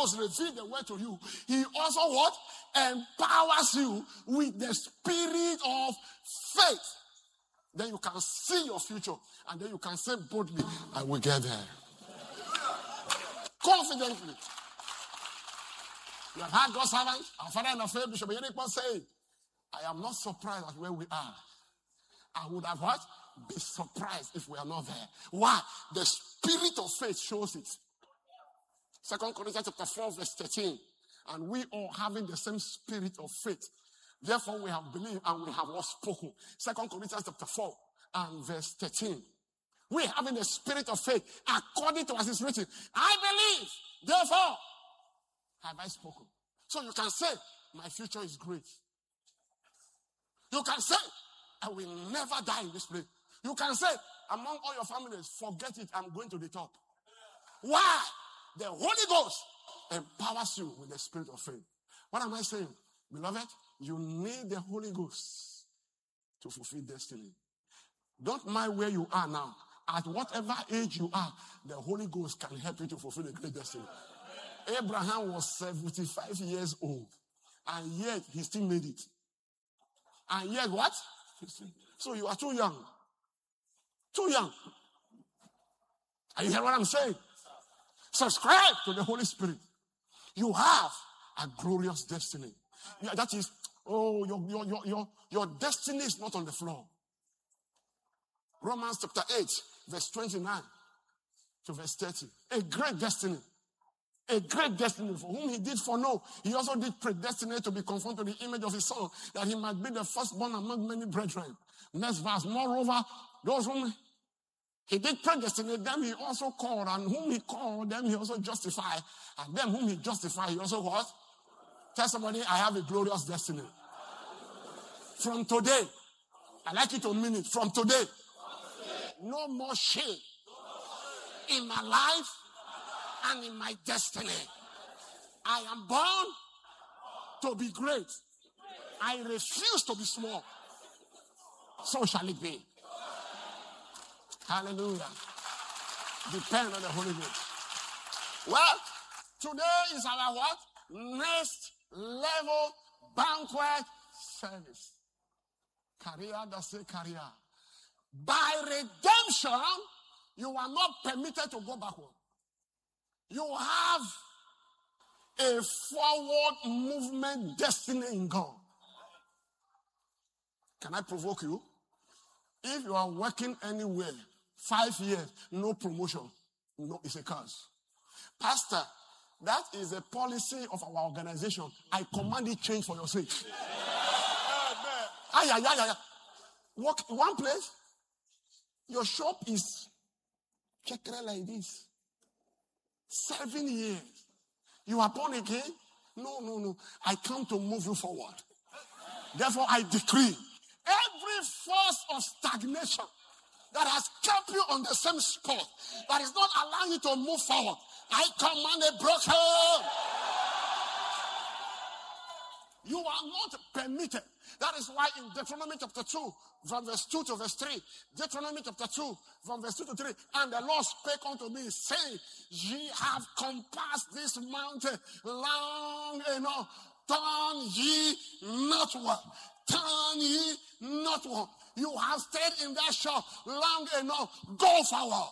Ghost reveals the word to you, he also what? Empowers you with the spirit of faith. Then you can see your future, and then you can say boldly, I will get there. Confidently. You have heard God's servant, our father and our faith, Bishop Yerikman say, I am not surprised at where we are. I would have what? Be surprised if we are not there. Why? The spirit of faith shows it. 2 Corinthians chapter 4 verse 13. And we all having the same spirit of faith. Therefore we have believed and we have all spoken. 2 Corinthians chapter 4 and verse 13. We having the spirit of faith according to as it's written. I believe, therefore have I spoken. So you can say, my future is great. You can say, I will never die in this place. You can say, among all your families, forget it, I'm going to the top. Why? The Holy Ghost empowers you with the spirit of faith. What am I saying? Beloved, you need the Holy Ghost to fulfill destiny. Don't mind where you are now. At whatever age you are, the Holy Ghost can help you to fulfill a great destiny. Abraham was 75 years old, and yet he still made it. And yet what? So you are too young. Too young. Are you hearing what I'm saying? Subscribe to the Holy Spirit. You have a glorious destiny. Yeah, that is, your destiny is not on the floor. Romans chapter 8, verse 29 to verse 30. A great destiny. A great destiny for whom he did foreknow. He also did predestinate to be conformed to the image of his son, that he might be the firstborn among many brethren. Next verse. Moreover, those whom he did predestinate, them he also called, and whom he called, them he also justified, and them whom he justified, he also what? Tell somebody, I have a glorious destiny. From today, I like you to mean it. From today, no more shame in my life and in my destiny. I am born to be great. I refuse to be small. So shall it be. Hallelujah. Depend on the Holy Ghost. Well, today is our what? Next level banquet service. Career, that's a career. By redemption, you are not permitted to go backward. You have a forward movement destiny in God. Can I provoke you? If you are working anywhere, 5 years, no promotion, no, it's a curse. Pastor, that is a policy of our organization. I command it change for your sake. Work one place, your shop is checked like this. 7 years. You are born again? No. I come to move you forward. Therefore, I decree every force of stagnation that has kept you on the same spot, that is not allowing you to move forward, I command it broken. You are not permitted. That is why in Deuteronomy chapter 2, from verse 2 to verse 3, Deuteronomy chapter 2, from verse 2 to 3, and the Lord spake unto me, saying, ye have compassed this mountain long enough. Turn ye northward. Turn ye northward. You have stayed in that shore long enough. Go forward.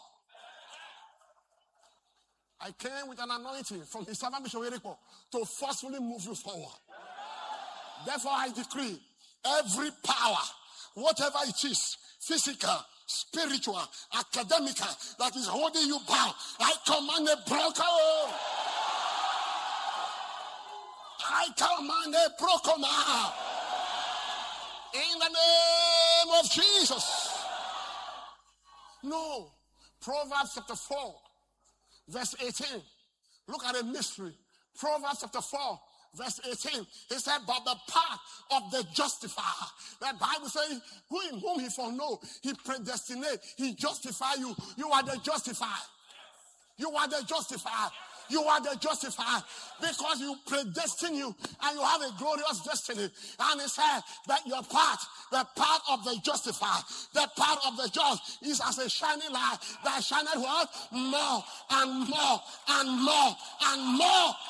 I came with an anointing from his servant Bishop Yerikman to forcefully move you forward. Therefore, I decree every power, whatever it is, physical, spiritual, academic, that is holding you bound, I command a broken. I command a broken in the name of Jesus. No. Proverbs chapter 4, verse 18. Look at a mystery. Proverbs chapter 4. Verse 18, he said, but the path of the justifier. The Bible says, in whom he foreknow, he predestinate, he justify you. You are the justifier. You are the justifier. You are the justifier because you predestine you and you have a glorious destiny. And he said that your path, the path of the justifier, the path of the just is as a shining light that shineth what? More and more and more and more